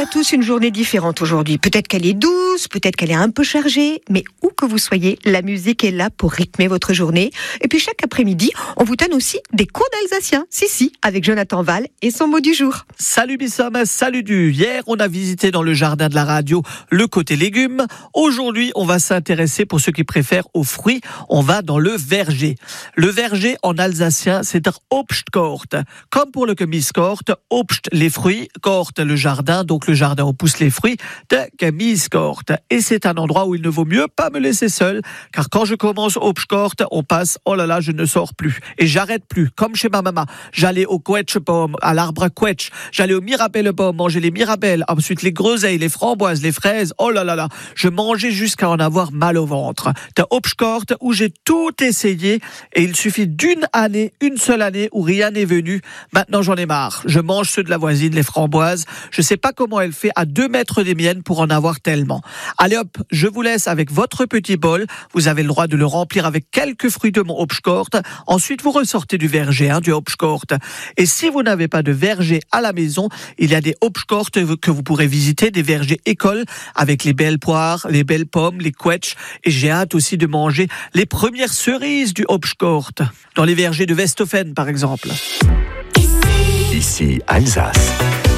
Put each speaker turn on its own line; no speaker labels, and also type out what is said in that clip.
tous une journée différente aujourd'hui. Peut-être qu'elle est douce, peut-être qu'elle est un peu chargée, mais où que vous soyez, la musique est là pour rythmer votre journée. Et puis chaque après-midi, on vous donne aussi des cours d'alsacien. Si, avec Jonathan Val et son mot du jour.
Salut Bissam, salut du. Hier, on a visité dans le jardin de la radio le côté légumes. Aujourd'hui, on va s'intéresser, pour ceux qui préfèrent, aux fruits. On va dans le verger. Le verger en alsacien, c'est der Obstkort. Comme pour le Gemüsekort, Obst, les fruits, Kort, le jardin, donc le jardin où poussent les fruits, de Gemüsekort. Et c'est un endroit où il ne vaut mieux pas me laisser seul, car quand je commence Obstkort, on passe, oh là là, je ne sors plus. Et j'arrête plus, comme chez ma maman. J'allais au Quetschbaum, à l'arbre à Quetsch. J'allais au Mirabellebaum, manger les mirabelles, ensuite les groseilles, les framboises, les fraises, oh là là là. Je mangeais jusqu'à en avoir mal au ventre. De Obstkort, où j'ai tout essayé, et il suffit une seule année où rien n'est venu. Maintenant, j'en ai marre. Je mange ceux de la voisine, les framboises. Je sais pas comment elle fait à 2 mètres des miennes pour en avoir tellement. Allez hop, je vous laisse avec votre petit bol. Vous avez le droit de le remplir avec quelques fruits de mon Obstkort. Ensuite, vous ressortez du verger, du Obstkort. Et si vous n'avez pas de verger à la maison, il y a des Obstkort que vous pourrez visiter, des vergers écoles avec les belles poires, les belles pommes, les quetsch. Et j'ai hâte aussi de manger les premières cerises du Obstkort dans les vergers de Westhofen, par exemple.
Ici Alsace.